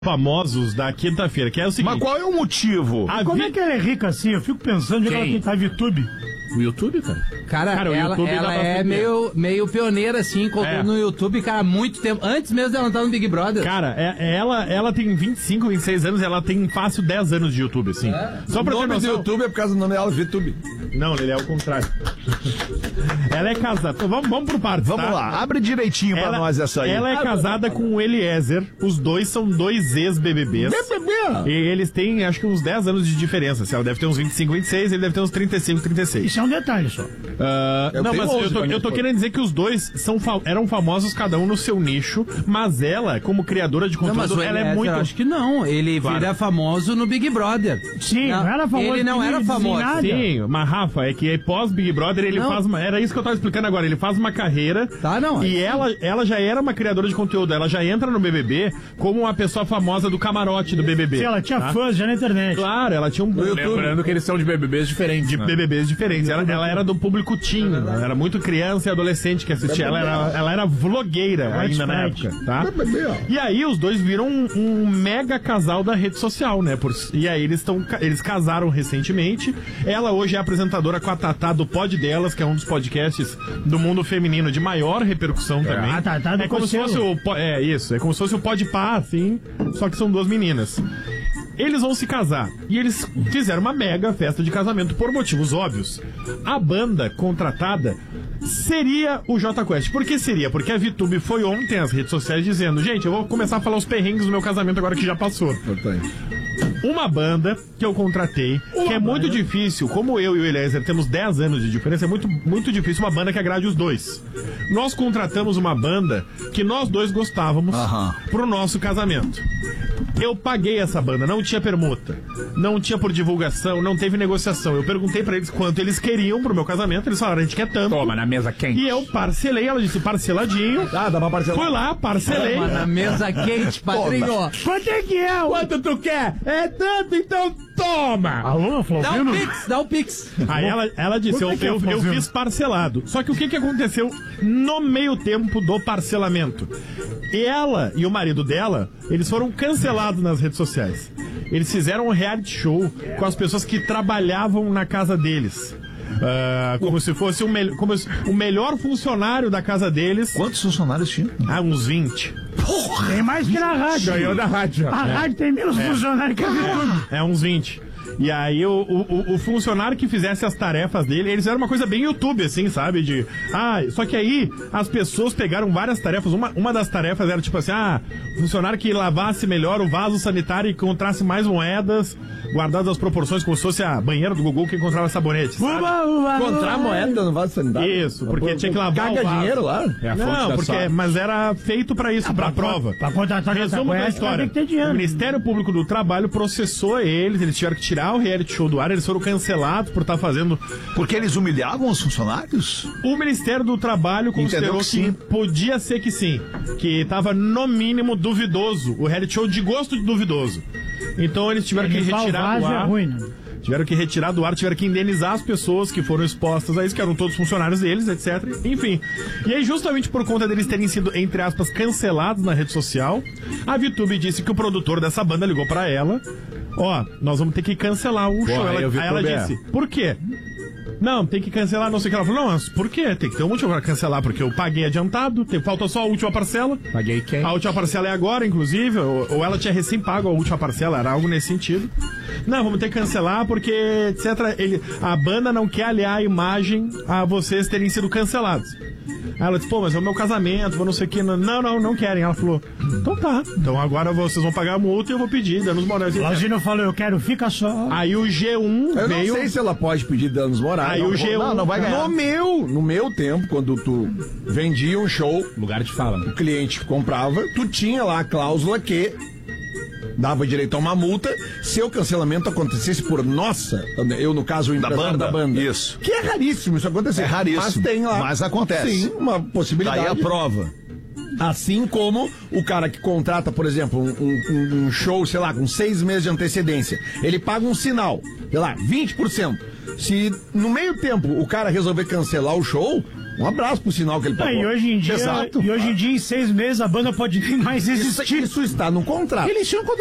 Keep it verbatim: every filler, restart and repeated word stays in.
famosos da quinta-feira, que é o seguinte... Mas qual é o motivo? A Como vi... é que ela é rica assim? Eu fico pensando de ela tentar YouTube. O YouTube, cara? Cara, cara ela, YouTube ela é meio, meio pioneira, assim, colocou é. no YouTube, cara, há muito tempo. Antes mesmo dela estar no Big Brother. Cara, é, ela, ela tem vinte e cinco, vinte e seis anos, ela tem fácil dez anos de YouTube, assim. É. Só pra o nome do YouTube é por causa do nome dela, VTube. Não, ele é o contrário. Ela é casada. Vamos, vamos por partes, Vamos tá? lá, abre direitinho pra ela, nós essa aí. Ela é casada com o Eliezer. Os dois são dois ex-B B Bs. B B B? E eles têm, acho que uns dez anos de diferença. Ela deve ter uns vinte e cinco, vinte e seis, ele deve ter uns trinta e cinco, trinta e seis. Isso é um detalhe só. Uh, não, mas eu tô, eu tô querendo dizer que os dois são, eram famosos cada um no seu nicho, mas ela, como criadora de conteúdo, não, mas ela é muito... Eu acho que não, ele claro. vira famoso no Big Brother. Sim, não, não era famoso. Ele não era famoso. Sim, mas Rafa, é que pós Big Brother ele não. faz uma... Era isso que eu tava explicando agora, ele faz uma carreira tá, não, e é ela, ela já era uma criadora de conteúdo, ela já entra no B B B como uma pessoa famosa do camarote do B B B. Sim, ela tinha tá? fãs já na internet. Claro, ela tinha um... Lembrando que eles são de B B Bs diferentes. De né? B B Bs diferentes. Ela, ela era do público teen, é era muito criança e adolescente que assistia. Ela era, ela era vlogueira é ainda na época, tá? E aí os dois viram um, um mega casal da rede social, né? Por, e aí eles, tão, eles casaram recentemente. Ela hoje é apresentadora com a Tatá do Pod Delas, que é um dos podcasts do mundo feminino de maior repercussão também. A Tatá do é como se fosse o... É isso, é como se fosse o Podpah, assim, só que são duas meninas. Eles vão se casar. E eles fizeram uma mega festa de casamento por motivos óbvios. A banda contratada seria o Jota Quest. Por que seria? Porque a VTube foi ontem às redes sociais dizendo: gente, eu vou começar a falar os perrengues do meu casamento agora que já passou. Uma banda que eu contratei, uma que é muito banda. difícil, como eu e o Eliezer temos dez anos de diferença, é muito, muito difícil uma banda que agrade os dois. Nós contratamos uma banda que nós dois gostávamos uh-huh. pro nosso casamento. Eu paguei essa banda, não tinha permuta, não tinha por divulgação, não teve negociação. Eu perguntei pra eles quanto eles queriam pro meu casamento, eles falaram, a gente quer tanto. Toma, na mesa quente. E eu parcelei, ela disse parceladinho. Ah, dá pra parcelar. Fui lá, parcelei. Toma, na mesa quente, padrinho. Quanto é que é? Quanto tu quer? É tanto, então toma. Alô, dá um pix, dá um pix. Aí ela, ela disse, eu, eu, eu fiz parcelado. Só que o que, que aconteceu no meio tempo do parcelamento? Ela e o marido dela, eles foram cancelados nas redes sociais. Eles fizeram um reality show com as pessoas que trabalhavam na casa deles. Uh, como se fosse o, me- como se, o melhor funcionário da casa deles. Quantos funcionários tinham? Ah, uns vinte. Porra, tem mais que na rádio. Ganhou da rádio. A é. rádio tem menos é. funcionários que a VTube. É, uns vinte. E aí o, o, o funcionário que fizesse as tarefas dele, eles eram uma coisa bem YouTube, assim, sabe? De, ah, só que aí as pessoas pegaram várias tarefas. Uma, uma das tarefas era tipo assim, ah, funcionário que lavasse melhor o vaso sanitário e encontrasse mais moedas, guardadas as proporções, como se fosse a banheira do Gugu que encontrava sabonete, sabe? Uba, uba, encontrar uba. moeda no vaso sanitário? Isso, porque tinha que lavar Caga o vaso. dinheiro lá? É a Não, porque, mas era feito pra isso, ah, pra, pra prova. Pra contratar Resumo da história. Tem que ter dinheiro. O Ministério Público do Trabalho processou eles, eles tiveram que tirar o reality show do ar, eles foram cancelados por estar fazendo... Porque eles humilhavam os funcionários? O Ministério do Trabalho considerou que, que podia ser que sim, que estava no mínimo duvidoso, o reality show de gosto de duvidoso. Então eles tiveram que retirar do ar. É ruim, né? Tiveram que retirar do ar, tiveram que indenizar as pessoas que foram expostas a isso, que eram todos funcionários deles, etcétera. Enfim. E aí, justamente por conta deles terem sido, entre aspas, cancelados na rede social, a VTube disse que o produtor dessa banda ligou pra ela: ó, nós vamos ter que cancelar o Porra, show. Ela, aí, aí ela disse, por quê? Não, tem que cancelar, não sei o que. Ela falou, não, mas por quê? Tem que ter um motivo pra cancelar, porque eu paguei adiantado, tem, falta só a última parcela. Paguei quem? A última parcela é agora, inclusive, ou, ou ela tinha recém-pago a última parcela, era algo nesse sentido. Não, vamos ter que cancelar porque, etcétera. Ele, a banda não quer aliar a imagem a vocês terem sido cancelados. Aí ela disse, pô, mas é o meu casamento, vou não sei o que. Não, não, não querem. Ela falou, então tá. Então agora vocês vão pagar a multa e eu vou pedir danos morais. Logino falou, eu quero, fica só. Aí o G um eu veio... não sei se ela pode pedir danos morais. Aí não, o G um... Não, não vai ganhar. No meu, no meu tempo, quando tu vendia um show... Lugar de fala. O cliente comprava, tu tinha lá a cláusula que... dava direito a uma multa se o cancelamento acontecesse por nossa, eu no caso o empresário da banda. Isso. Que é raríssimo isso acontecer. É raríssimo. Mas tem lá. Mas acontece. Sim, uma possibilidade. Daí a prova. Assim como o cara que contrata, por exemplo, um, um, um show, sei lá, com seis meses de antecedência, ele paga um sinal, sei lá, vinte por cento. Se no meio tempo o cara resolver cancelar o show, Um abraço pro sinal que ele Ah, pagou. e hoje em dia, Exato. e hoje em dia, em seis meses, a banda pode nem mais Isso, existir. isso está no contrato. Eles tinham